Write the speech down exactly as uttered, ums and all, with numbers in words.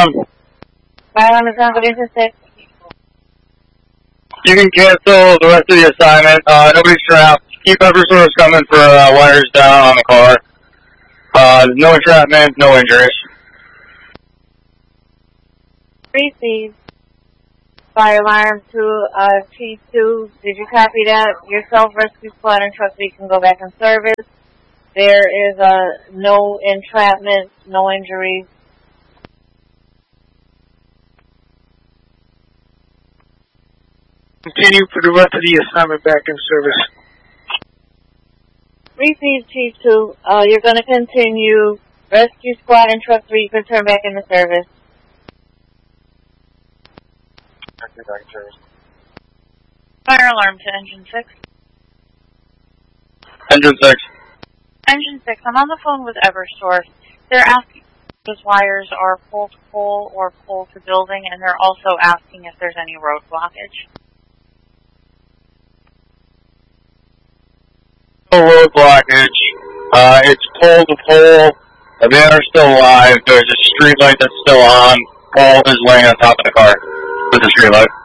alarm. Fire alarm is on, go into six. You can cancel the rest of the assignment. Uh, nobody's trapped. Keep Eversource coming for uh, wires down on the car. Uh, no entrapment, no injuries. Received. Fire alarm to uh, T two. Did you copy that? Yourself, rescue squad, and truck, so you can go back in service. There is uh, no entrapment, no injuries. Continue for the rest of the assignment back in service. Receive T two. Uh, you're going to continue. Rescue squad and truck three, you can turn back into service. Fire alarm to engine six. Engine six. Engine six, I'm on the phone with Eversource. They're asking if those wires are pole to pole or pole to building, and they're also asking if there's any road blockage. No road blockage. Uh, it's pole to pole. The men are still alive. There's a street light that's still on. Paul is laying on top of the car with the street light.